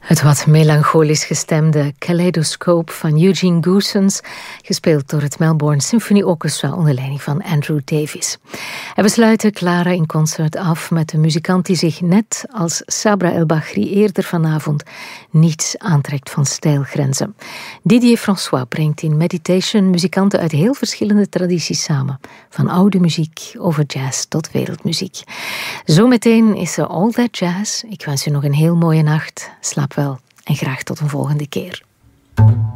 Het wat melancholisch gestemde Kaleidoscope van Eugene Goossens, gespeeld door het Melbourne Symphony Orchestra onder leiding van Andrew Davis. En we sluiten Clara in concert af met een muzikant die zich net als Sabra El Baghri eerder vanavond niets aantrekt van stijlgrenzen. Didier François brengt in Meditation muzikanten uit heel verschillende tradities samen. Van oude muziek over jazz tot wereldmuziek. Zometeen is er All That Jazz. Ik wens u nog een heel mooie nacht. Slaap wel en graag tot een volgende keer.